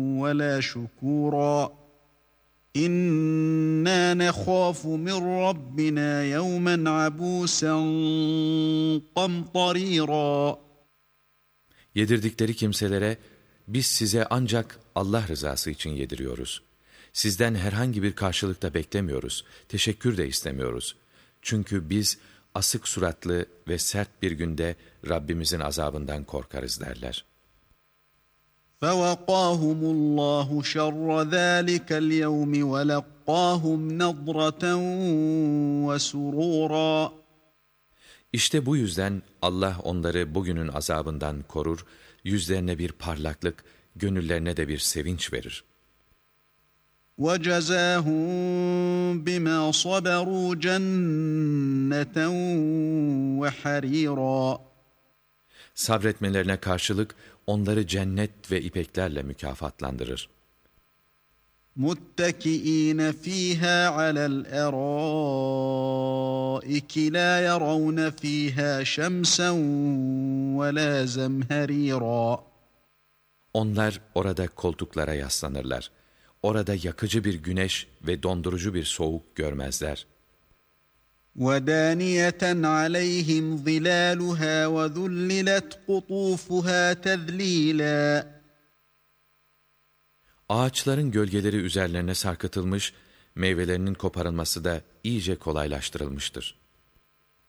ولا شكورا إنا نخاف من ربنا يوما عبوسا قمطريرا. Yedirdikleri kimselere, biz size ancak Allah rızası için yediriyoruz. Sizden herhangi bir karşılık da beklemiyoruz, teşekkür de istemiyoruz. Çünkü biz asık suratlı ve sert bir günde Rabbimizin azabından korkarız derler. فَوَقَاهُمُ اللّٰهُ شَرَّ ذَٰلِكَ الْيَوْمِ وَلَقَّاهُمْ نَضْرَةً وَسُرُورًا. İşte bu yüzden Allah onları bugünün azabından korur, yüzlerine bir parlaklık, gönüllerine de bir sevinç verir. وَجَزَاهُمْ بِمَا صَبَرُوا جَنَّةً وَحَرِيرًا. Sabretmelerine karşılık onları cennet ve ipeklerle mükafatlandırır. مُتَّكِئِينَ فِيهَا عَلَى الْأَرَائِكِ لَا يَرَوْنَ فِيهَا شَمْسًا وَلَا زَمْهَرِيرًا. Onlar orada koltuklara yaslanırlar. Orada yakıcı bir güneş ve dondurucu bir soğuk görmezler. وَدَانِيَةً عَلَيْهِمْ ظِلَالُهَا وَذُلِّلَتْ قُطُوفُهَا تَذْلِيلًا. Ağaçların gölgeleri üzerlerine sarkıtılmış, meyvelerinin koparılması da iyice kolaylaştırılmıştır.